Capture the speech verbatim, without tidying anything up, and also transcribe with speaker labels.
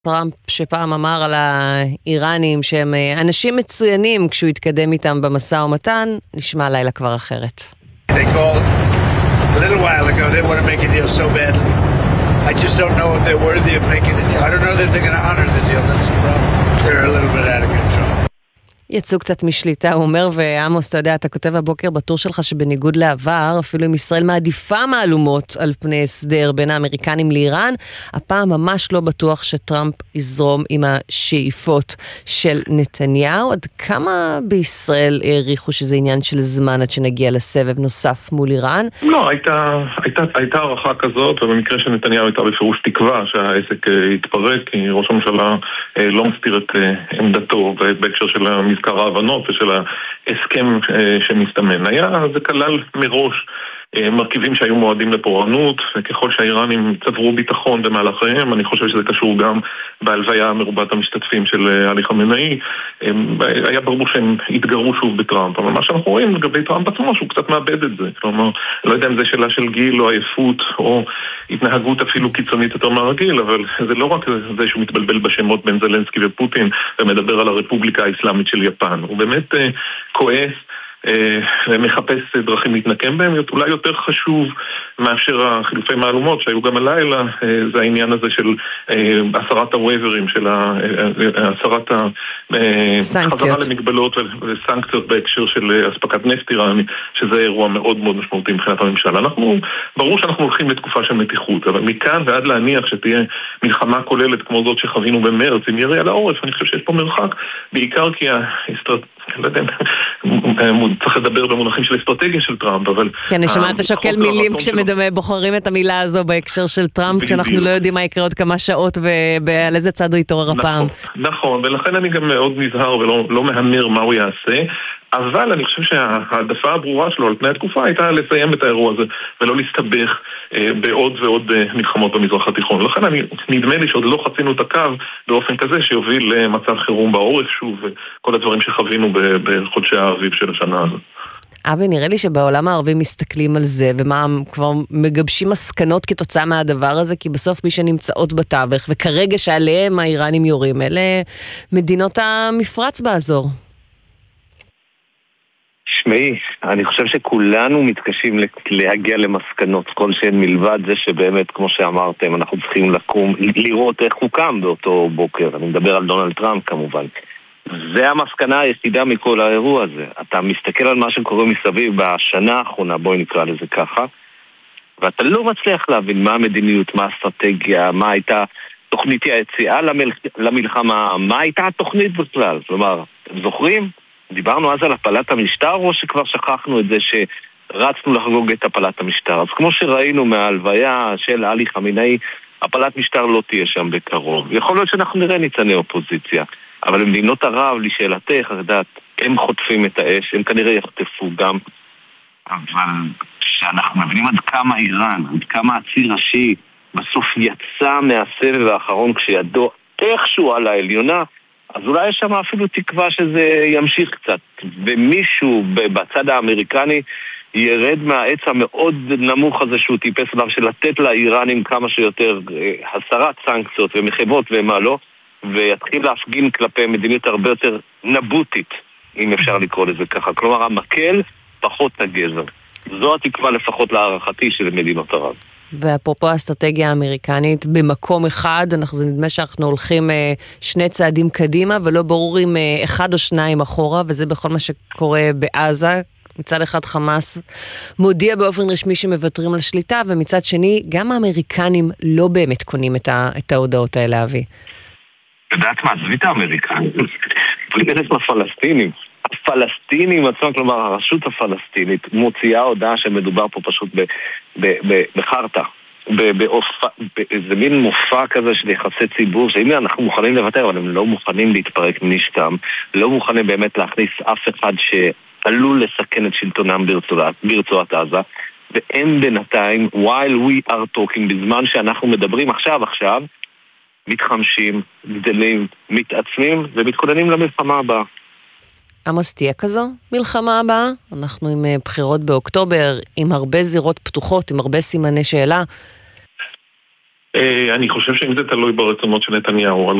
Speaker 1: טראמפ שפעם אמר על האיראנים שהם אנשים מצוינים כשהוא התקדם איתם במשא ומתן, נשמע לילה כבר אחרת.
Speaker 2: They called a little while ago, they want to make a deal so badly. I just don't know if they're worthy of making a deal. I don't know that they're going to honor the deal. That's the problem. They're a little bit out of control.
Speaker 1: יצאו קצת משליטה, הוא אומר, ועמוס, אתה יודע, אתה כותב הבוקר בטור שלך שבניגוד לעבר, אפילו אם ישראל מעדיפה מהלומות על פני הסדר בין האמריקנים לאיראן, הפעם ממש לא בטוח שטראמפ יזרום עם השאיפות של נתניהו. עד כמה בישראל העריכו שזה עניין של זמן עד שנגיע לסבב נוסף מול איראן?
Speaker 3: לא, הייתה, הייתה, הייתה הערכה כזאת, ובמקרה של נתניהו הייתה בפירוש תקווה שהעסק יתפרק, כי ראש הממשלה לא מסתיר את עמדתו בהקשר של המזכר ההבנות ושל ההסכם שמסתמן. היה, זה כלל מראש מרכיבים שהיו מועדים לפורענות, וככל שהאיראנים צברו ביטחון במהלכיהם, אני חושב שזה קשור גם בהלוויה מרובת המשתתפים של עלי חמינאי, היה ברור שהם התגרו שוב בטראמפ, אבל מה שאנחנו רואים לגבי טראמפ עצמו, שהוא קצת מאבד את זה, כלומר, לא יודע אם זה שאלה של גיל או עייפות, או התנהגות אפילו קיצונית יותר מהרגיל, אבל זה לא רק זה שהוא מתבלבל בשמות בין זלנסקי ופוטין, ומדבר על הרפובליקה האסלאמית של יפן, הוא באמת כועס, ומחפש דרכים להתנקם בהם. אולי יותר חשוב מאשר החילופי מהלומות שהיו גם הלילה, זה העניין הזה של הסרת הוויברים, של הסרת החזרה למגבלות וסנקציות בהקשר של אספקת נפט איראני, שזה אירוע מאוד מאוד משמעותי מבחינת הממשלה. אנחנו, ברור שאנחנו הולכים לתקופה של מתיחות, אבל מכאן ועד להניח שתהיה מלחמה כוללת כמו זאת שחווינו במרץ עם ירי על העורף, אני חושב שיש פה מרחק, בעיקר כי האסטרטגיה, לא יודע, צריך לדבר במונחים של אסטרטגיה של טראמפ, אבל...
Speaker 1: כן, אני שמעת שוקל מילים כשבוחרים את המילה הזו בהקשר של טראמפ, כשאנחנו לא יודעים מה יקרה עוד כמה שעות ועל איזה צד הוא יתעורר הפעם.
Speaker 3: נכון, ולכן אני גם מאוד נזהר ולא מהמר מה הוא יעשה, אבל אני חושב שההעדפה הברורה שלו על פני התקופה הייתה לסיים את האירוע הזה ולא להסתבך בעוד ועוד מלחמות במזרח התיכון. לכן אני, נדמה לי שעוד לא חצינו את הקו באופן כזה שיוביל למצב חירום בעורף שוב, וכל הדברים שחווינו בחודשי האביב של השנה הזאת.
Speaker 1: אבי, נראה לי שבעולם הערבי מסתכלים על זה, ומה, כבר מגבשים מסקנות כתוצאה מהדבר הזה, כי בסוף מי שנמצאות בתווך, וכרגע שעליהם האיראנים יורים, אלה מדינות המפרץ באזור.
Speaker 4: שמעי, אני חושב שכולנו מתקשים להגיע למסקנות, כל שהן מלבד זה שבאמת, כמו שאמרתם, אנחנו צריכים לקום, לראות איך הוא קם באותו בוקר. אני מדבר על דונלד טראמפ כמובן. זה המסקנה היחידה מכל האירוע הזה. אתה מסתכל על מה שקורה מסביב בשנה האחרונה, בואי נקרא לזה ככה, ואתה לא מצליח להבין מה המדיניות, מה האסטרטגיה, מה הייתה תוכנית היציאה למל... למלחמה, מה הייתה התוכנית בכלל. כלומר, אתם זוכרים? דיברנו אז על הפלת המשטר, או שכבר שכחנו את זה שרצנו לחגוג את הפלת המשטר. אז כמו שראינו מההלוויה של עלי חמינאי, הפלת משטר לא תהיה שם בקרוב. יכול להיות שאנחנו נראה ניצני אופוזיציה. אבל במדינות ערב, לשאלתך, יודעת, הם חוטפים את האש, הם כנראה יחטפו גם. אבל כשאנחנו מבינים עד כמה איראן, עד כמה הציר ראשי, בסוף יצא מהסבב האחרון כשידו איכשהו על העליונה, אז אולי יש שם אפילו תקווה שזה ימשיך קצת, ומישהו בצד האמריקני ירד מהעץ המאוד נמוך הזה שהוא טיפס עליו, של לתת לאיראנים כמה שיותר הסרת סנקציות ומחוות ומה לא, ויתחיל להפגין כלפי מדיניות הרבה יותר נבוטית, אם אפשר לקרוא לזה ככה. כלומר, המקל פחות הגזר. זו התקווה לפחות להערכתי של מדינות ערב.
Speaker 1: ואפרופו האסטרטגיה האמריקנית, במקום אחד, אנחנו, זה נדמה שאנחנו הולכים שני צעדים קדימה, ולא ברור אם אחד או שניים אחורה, וזה בכל מה שקורה בעזה. מצד אחד חמאס מודיע באופן רשמי שמוותרים על שליטה, ומצד שני, גם האמריקנים לא באמת קונים את, ה, את ההודעות האלה, אבי.
Speaker 4: יודעת מה, זווית האמריקאים, פריטנס לפלסטינים. הפלסטינים עצמם, כלומר הרשות הפלסטינית, מוציאה הודעה שמדובר פה פשוט בחרטה. זה מין מופע כזה של יחסי ציבור, שהנה אנחנו מוכנים לוותר, אבל הם לא מוכנים להתפרק מנשקם, לא מוכנים באמת להכניס אף אחד שעלול לסכן את שלטונם ברצועת עזה, והם בינתיים, while we are talking, בזמן שאנחנו מדברים עכשיו, עכשיו, מתחמשים, גדלים, מתעצמים ומתכוננים למלחמה הבאה.
Speaker 1: עמוס, תהיה כזו מלחמה הבאה? אנחנו עם בחירות באוקטובר, עם הרבה זירות פתוחות, עם הרבה סימני שאלה.
Speaker 3: אני חושב שאם זה תלוי ברצונות של נתניהו,